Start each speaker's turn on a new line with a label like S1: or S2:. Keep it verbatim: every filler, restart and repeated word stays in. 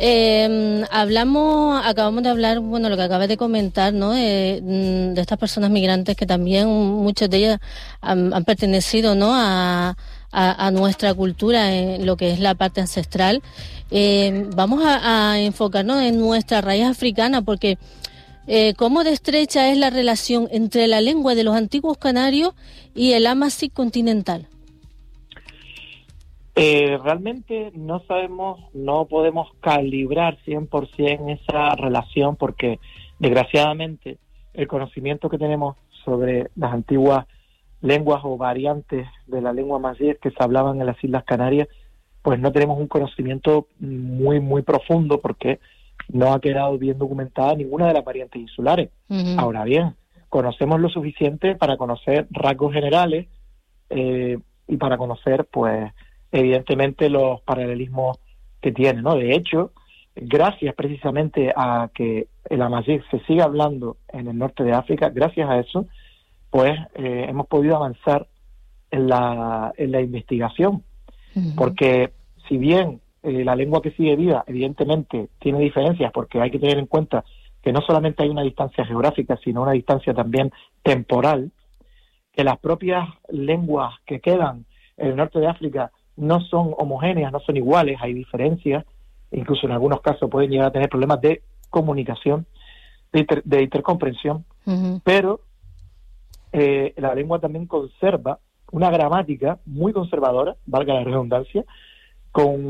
S1: Eh, hablamos, acabamos de hablar, bueno, lo que acabas de comentar, ¿no? Eh, de estas personas migrantes que también muchas de ellas han, han pertenecido, ¿no? A, a, a nuestra cultura en lo que es la parte ancestral. Eh, vamos a, a enfocarnos en nuestra raíz africana, porque eh, cómo de estrecha es la relación entre la lengua de los antiguos canarios y el Amazigh continental.
S2: Eh, realmente no sabemos, no podemos calibrar cien por ciento esa relación porque, desgraciadamente, el conocimiento que tenemos sobre las antiguas lenguas o variantes de la lengua amazigh que se hablaban en las Islas Canarias, pues no tenemos un conocimiento muy, muy profundo porque no ha quedado bien documentada ninguna de las variantes insulares. Uh-huh. Ahora bien, conocemos lo suficiente para conocer rasgos generales eh, y para conocer, pues, evidentemente los paralelismos que tiene, ¿no? De hecho, gracias precisamente a que el amazigh se siga hablando en el norte de África, gracias a eso, pues eh, hemos podido avanzar en la, en la investigación, uh-huh. porque si bien eh, la lengua que sigue viva, evidentemente, tiene diferencias, porque hay que tener en cuenta que no solamente hay una distancia geográfica, sino una distancia también temporal, que las propias lenguas que quedan en el norte de África no son homogéneas, no son iguales, hay diferencias, incluso en algunos casos pueden llegar a tener problemas de comunicación, de, inter, de intercomprensión, uh-huh. pero eh, la lengua también conserva una gramática muy conservadora, valga la redundancia, con